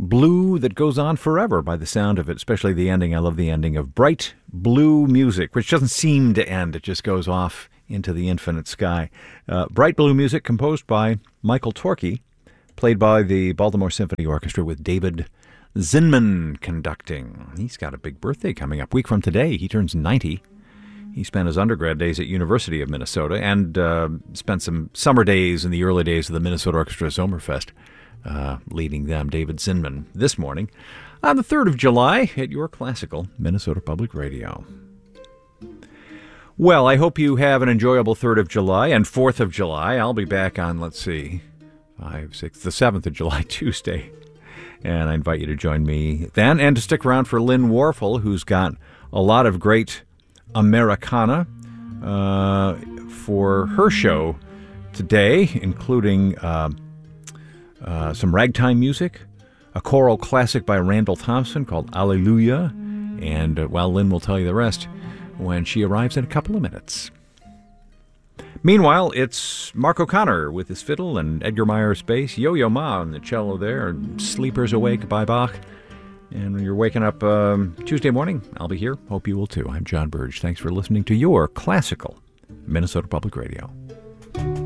Blue that goes on forever by the sound of it, especially the ending. I love the ending of Bright Blue Music, which doesn't seem to end. It just goes off into the infinite sky. Bright Blue Music composed by Michael Torke, played by the Baltimore Symphony Orchestra with David Zinman conducting. He's got a big birthday coming up. A week from today, he turns 90. He spent his undergrad days at University of Minnesota and spent some summer days in the early days of the Minnesota Orchestra Sommerfest, leading them, David Zinman, this morning on the 3rd of July at your classical Minnesota Public Radio. Well, I hope you have an enjoyable 3rd of July and 4th of July. I'll be back on, the 7th of July, Tuesday. And I invite you to join me then and to stick around for Lynn Warfel, who's got a lot of great Americana for her show today, including some ragtime music, a choral classic by Randall Thompson called Alleluia, and Lynn will tell you the rest when she arrives in a couple of minutes. Meanwhile, it's Mark O'Connor with his fiddle and Edgar Meyer's bass, Yo-Yo Ma on the cello there, and Sleepers Awake by Bach. And when you're waking up Tuesday morning, I'll be here. Hope you will too. I'm John Burge. Thanks for listening to your classical Minnesota Public Radio.